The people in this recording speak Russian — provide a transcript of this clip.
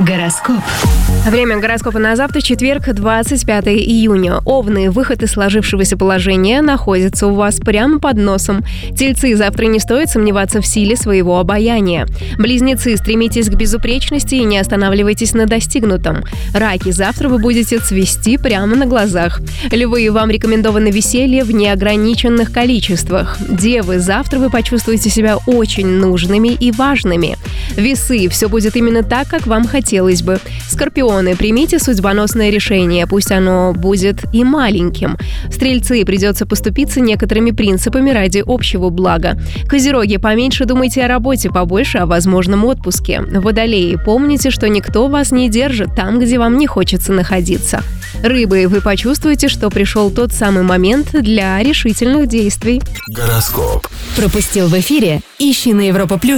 Гороскоп. Время гороскопа на завтра, четверг, 25 июня. Овны, выход из сложившегося положения находится у вас прямо под носом. Тельцы, завтра не стоит сомневаться в силе своего обаяния. Близнецы, стремитесь к безупречности и не останавливайтесь на достигнутом. Раки, завтра вы будете цвести прямо на глазах. Львы, вам рекомендовано веселье в неограниченных количествах. Девы, завтра вы почувствуете себя очень нужными и важными. Весы, все будет именно так, как вам хотелось бы. Скорпионы, примите судьбоносное решение, пусть оно будет и маленьким. Стрельцы, придется поступиться некоторыми принципами ради общего блага. Козероги, поменьше думайте о работе, побольше о возможном отпуске. Водолеи, помните, что никто вас не держит там, где вам не хочется находиться. Рыбы, вы почувствуете, что пришел тот самый момент для решительных действий. Гороскоп. Пропустил в эфире? Ищи на Европа+